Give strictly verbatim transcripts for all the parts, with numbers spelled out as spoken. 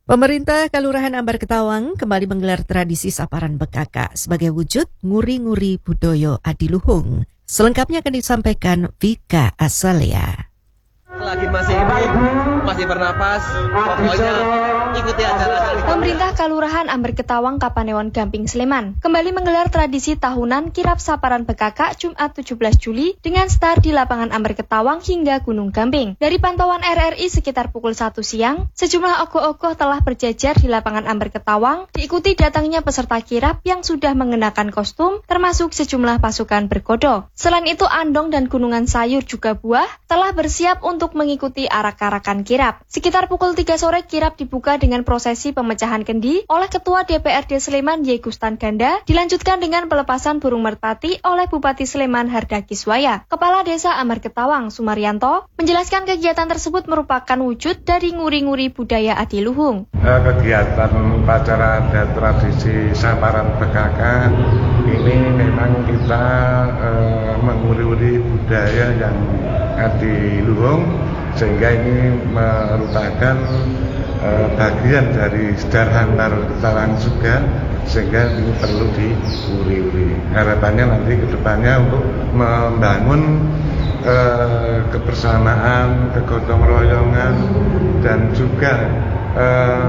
Pemerintah Kelurahan Ambar Ketawang kembali menggelar tradisi saparan bekaka sebagai wujud nguri-nguri budaya adiluhung. Selengkapnya akan disampaikan Vika Asalia. Selagi masih hidup, masih bernapas, pokoknya ikuti acara-acara. Pemerintah Kelurahan Ambar Ketawang, Kapanewon, Gamping, Sleman kembali menggelar tradisi tahunan kirap saparan bekaka Jumat tujuh belas Juli dengan start di lapangan Ambar Ketawang hingga Gunung Gamping. Dari pantauan R R I sekitar pukul satu siang, sejumlah ogoh-ogoh telah berjajar di lapangan Ambar Ketawang, diikuti datangnya peserta kirap yang sudah mengenakan kostum, termasuk sejumlah pasukan bergodok. Selain itu, andong dan gunungan sayur juga buah telah bersiap untuk mengikuti arak-arakan kirap. Sekitar pukul tiga sore kirap dibuka dengan prosesi pemecahan kendi oleh Ketua D P R D Sleman Y. Gustan Ganda, dilanjutkan dengan pelepasan burung merpati oleh Bupati Sleman Harda Kiswaya. Kepala Desa Ambar Ketawang Sumaryanto menjelaskan kegiatan tersebut merupakan wujud dari nguri-nguri budaya adiluhung. Kegiatan upacara adat tradisi saparan bekaka ini memang kita eh, menguri-uri budaya yang adiluhung, sehingga ini merupakan eh, bagian dari sejarah Ambar Ketawang juga, sehingga ini perlu diuri-uri. Harapannya nanti ke depannya untuk membangun eh, kebersamaan, kegotong royongan, dan juga eh,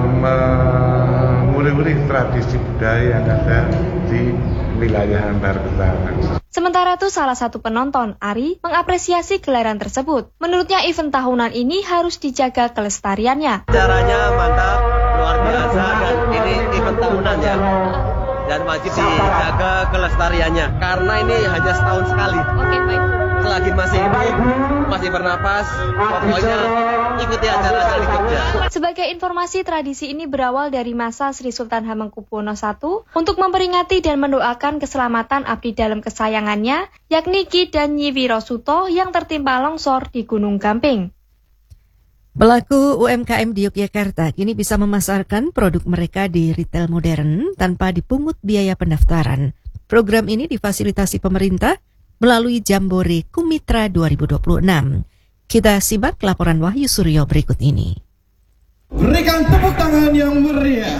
menguri-uri tradisi budaya yang ada di wilayah Ambar Ketawang. Sementara itu, salah satu penonton, Ari, mengapresiasi gelaran tersebut. Menurutnya, event tahunan ini harus dijaga kelestariannya. Acaranya mantap, luar biasa, dan ini event tahunan ya. Dan wajib dijaga kelestariannya, karena ini hanya setahun sekali. Oke, baik. Selagi masih hidup, masih bernapas, pokoknya ikuti acara-acara di Jogja. Sebagai informasi, tradisi ini berawal dari masa Sri Sultan Hamengkubuwono satu untuk memperingati dan mendoakan keselamatan abdi dalam kesayangannya, yakni Ki dan Nyi Wirosuto yang tertimpa longsor di Gunung Gamping. Pelaku U M K M di Yogyakarta kini bisa memasarkan produk mereka di retail modern tanpa dipungut biaya pendaftaran. Program ini difasilitasi pemerintah melalui Jambore Kumitra dua ribu dua puluh enam. Kita simak laporan Wahyu Suryo berikut ini. Berikan tepuk tangan yang meriah.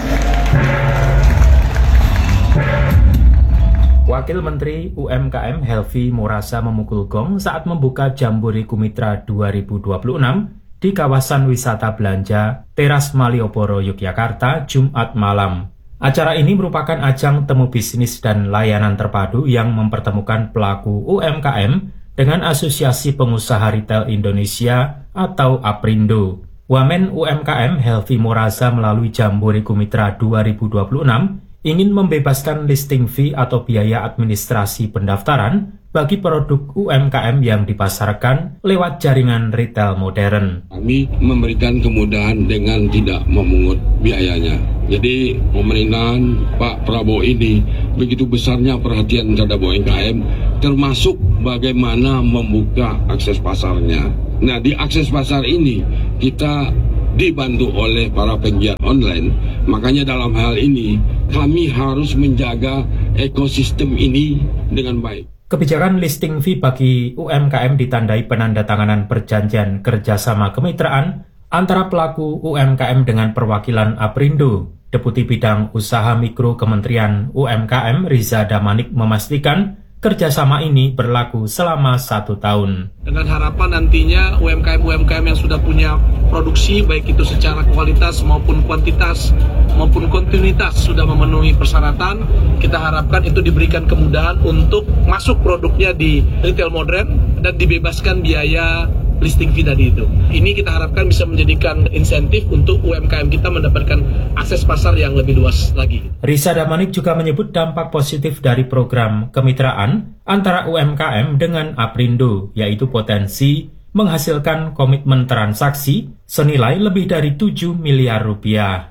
Wakil Menteri U M K M Helvi Morasa memukul gong saat membuka Jambore Kumitra dua ribu dua puluh enam di kawasan wisata belanja Teras Malioboro, Yogyakarta, Jumat malam. Acara ini merupakan ajang temu bisnis dan layanan terpadu yang mempertemukan pelaku U M K M dengan Asosiasi Pengusaha Retail Indonesia atau APRindo. Wamen U M K M Helvi Morasa melalui Jambore Kumitra dua ribu dua puluh enam ingin membebaskan listing fee atau biaya administrasi pendaftaran bagi produk U M K M yang dipasarkan lewat jaringan retail modern. Kami memberikan kemudahan dengan tidak memungut biayanya. Jadi pemerintahan Pak Prabowo ini begitu besarnya perhatian terhadap U M K M, termasuk bagaimana membuka akses pasarnya. Nah, di akses pasar ini kita dibantu oleh para penggiat online. Makanya dalam hal ini kami harus menjaga ekosistem ini dengan baik. Kebijakan listing fee bagi U M K M ditandai penandatanganan perjanjian kerjasama kemitraan antara pelaku U M K M dengan perwakilan APRindo. Deputi Bidang Usaha Mikro Kementerian U M K M Riza Damanik memastikan kerjasama ini berlaku selama satu tahun. Dengan harapan nantinya U M K M-U M K M yang sudah punya produksi, baik itu secara kualitas maupun kuantitas, maupun kontinuitas sudah memenuhi persyaratan, kita harapkan itu diberikan kemudahan untuk masuk produknya di retail modern dan dibebaskan biaya listing fee tadi itu. Ini kita harapkan bisa menjadikan insentif untuk U M K M kita mendapatkan akses pasar yang lebih luas lagi. Riza Damanik juga menyebut dampak positif dari program kemitraan antara U M K M dengan APRindo, yaitu potensi menghasilkan komitmen transaksi senilai lebih dari tujuh miliar rupiah.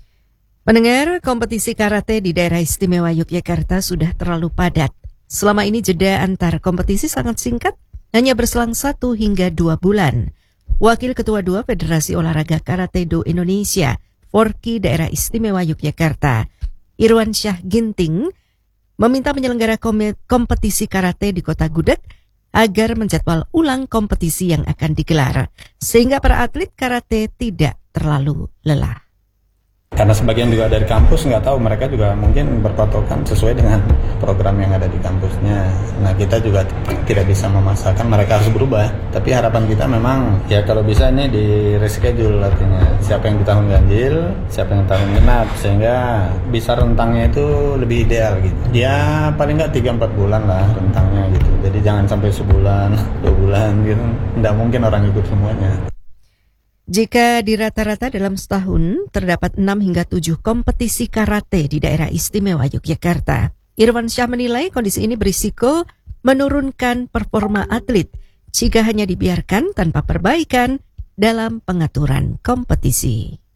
Pendengar, kompetisi karate di daerah istimewa Yogyakarta sudah terlalu padat. Selama ini jeda antar kompetisi sangat singkat, hanya berselang satu hingga dua bulan. Wakil Ketua dua Federasi Olahraga Karate Do Indonesia, Forki Daerah Istimewa Yogyakarta, Irwan Syah Ginting, meminta penyelenggara kompetisi karate di Kota Gudeg agar menjadwal ulang kompetisi yang akan digelar, sehingga para atlet karate tidak terlalu lelah. Karena sebagian juga dari kampus nggak tahu, mereka juga mungkin berpatokan sesuai dengan program yang ada di kampusnya. Nah kita juga tidak bisa memaksakan mereka harus berubah. Tapi harapan kita memang ya kalau bisa ini di reschedule, artinya siapa yang di tahun ganjil, siapa yang tahun genap, sehingga bisa rentangnya itu lebih ideal gitu. Ya paling nggak tiga sampai empat bulan lah rentangnya gitu. Jadi jangan sampai sebulan, dua bulan gitu. Nggak mungkin orang ikut semuanya. Jika di rata-rata dalam setahun terdapat enam hingga tujuh kompetisi karate di daerah istimewa Yogyakarta. Irwan Syah menilai kondisi ini berisiko menurunkan performa atlet jika hanya dibiarkan tanpa perbaikan dalam pengaturan kompetisi.